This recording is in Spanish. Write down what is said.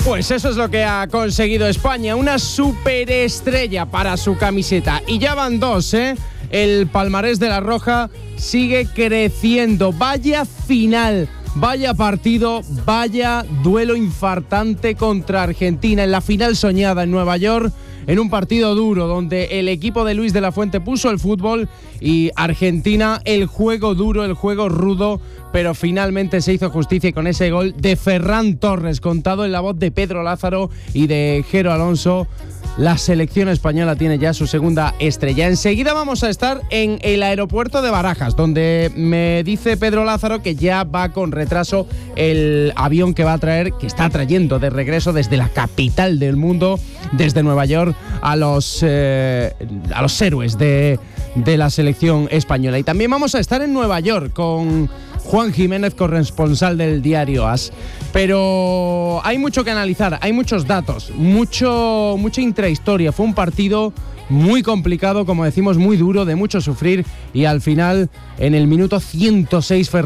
Pues eso es lo que ha conseguido España, una superestrella para su camiseta. Y ya van 2, ¿eh? El palmarés de la Roja sigue creciendo. Vaya final, vaya partido, vaya duelo infartante contra Argentina en la final soñada en Nueva York. En un partido duro donde el equipo de Luis de la Fuente puso el fútbol y Argentina el juego duro, el juego rudo, pero finalmente se hizo justicia con ese gol de Ferran Torres, contado en la voz de Pedro Lázaro y de Jero Alonso. La selección española tiene ya su segunda estrella. Enseguida vamos a estar en el aeropuerto de Barajas, donde me dice Pedro Lázaro que ya va con retraso el avión que va a traer, que está trayendo de regreso desde la capital del mundo, desde Nueva York, a los héroes de la selección española. Y también vamos a estar en Nueva York con Juan Jiménez, corresponsal del diario AS. Pero hay mucho que analizar, hay muchos datos, mucha intrahistoria. Fue un partido muy complicado, como decimos, muy duro, de mucho sufrir, y al final, en el minuto 106, Ferran